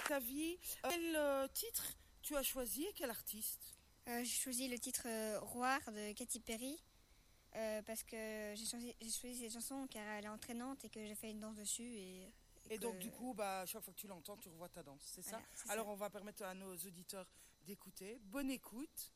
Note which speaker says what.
Speaker 1: ta vie. Quel titre tu as choisi et quel artiste?
Speaker 2: J'ai choisi le titre Roar de Katy Perry parce que j'ai choisi cette chanson car elle est entraînante et que j'ai fait une danse dessus.
Speaker 1: Et donc du coup, chaque fois que tu l'entends, tu revois ta danse, c'est ça?
Speaker 2: Voilà, c'est
Speaker 1: Alors
Speaker 2: ça.
Speaker 1: on va permettre à nos auditeurs d'écouter. Bonne écoute.